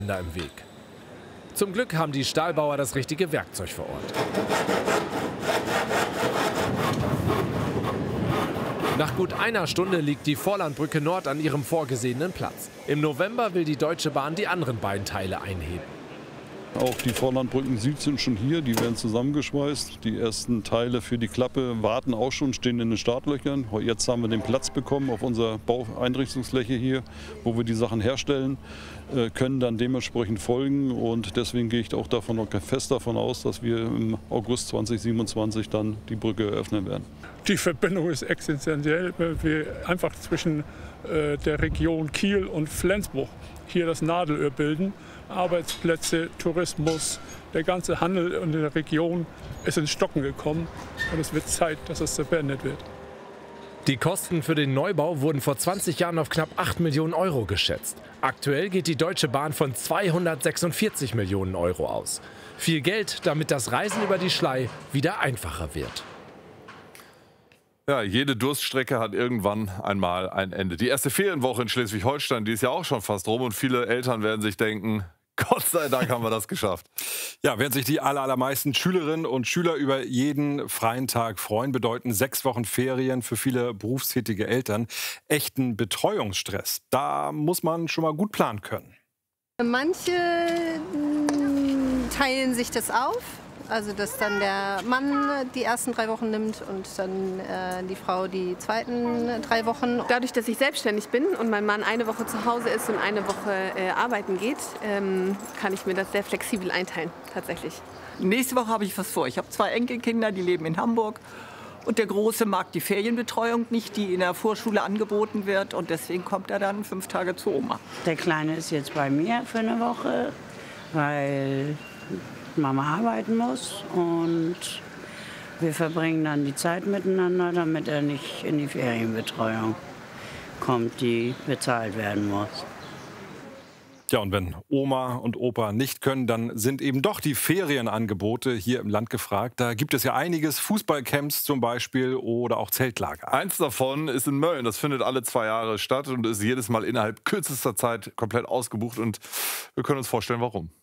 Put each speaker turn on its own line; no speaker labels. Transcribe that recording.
im Weg. Zum Glück haben die Stahlbauer das richtige Werkzeug vor Ort. Nach gut einer Stunde liegt die Vorlandbrücke Nord an ihrem vorgesehenen Platz. Im November will die Deutsche Bahn die anderen beiden Teile einheben.
Auch die Vorlandbrücken Süd sind schon hier, die werden zusammengeschweißt. Die ersten Teile für die Klappe warten auch schon, stehen in den Startlöchern. Jetzt haben wir den Platz bekommen auf unserer Baueinrichtungsfläche hier, wo wir die Sachen herstellen, können dann dementsprechend folgen. Und deswegen gehe ich auch fest davon aus, dass wir im August 2027 dann die Brücke eröffnen werden.
Die Verbindung ist existenziell, weil wir einfach zwischen der Region Kiel und Flensburg hier das Nadelöhr bilden. Arbeitsplätze, Tourismus, der ganze Handel in der Region ist ins Stocken gekommen und es wird Zeit, dass es beendet wird.
Die Kosten für den Neubau wurden vor 20 Jahren auf knapp 8 Millionen Euro geschätzt. Aktuell geht die Deutsche Bahn von 246 Millionen Euro aus. Viel Geld, damit das Reisen über die Schlei wieder einfacher wird.
Ja, jede Durststrecke hat irgendwann einmal ein Ende. Die erste Ferienwoche in Schleswig-Holstein, die ist ja auch schon fast rum und viele Eltern werden sich denken, Gott sei Dank haben wir das geschafft.
Ja, während sich die allermeisten Schülerinnen und Schüler über jeden freien Tag freuen, bedeuten 6 Wochen Ferien für viele berufstätige Eltern echten Betreuungsstress. Da muss man schon mal gut planen können.
Manche teilen sich das auf. Also dass dann der Mann die ersten 3 Wochen nimmt und dann die Frau die zweiten 3 Wochen.
Dadurch, dass ich selbstständig bin und mein Mann eine Woche zu Hause ist und eine Woche arbeiten geht, kann ich mir das sehr flexibel einteilen, tatsächlich.
Nächste Woche habe ich was vor. Ich habe 2 Enkelkinder, die leben in Hamburg. Und der Große mag die Ferienbetreuung nicht, die in der Vorschule angeboten wird. Und deswegen kommt er dann 5 Tage zu Oma.
Der Kleine ist jetzt bei mir für eine Woche, weil Mama arbeiten muss und wir verbringen dann die Zeit miteinander, damit er nicht in die Ferienbetreuung kommt, die bezahlt werden muss.
Ja, und wenn Oma und Opa nicht können, dann sind eben doch die Ferienangebote hier im Land gefragt. Da gibt es ja einiges, Fußballcamps zum Beispiel oder auch Zeltlager.
Eins davon ist in Mölln, das findet alle 2 Jahre statt und ist jedes Mal innerhalb kürzester Zeit komplett ausgebucht und wir können uns vorstellen, warum.